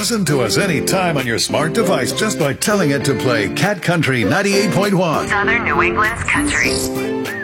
Listen to us anytime on your smart device just by telling it to play Cat Country 98.1. Southern New England's country.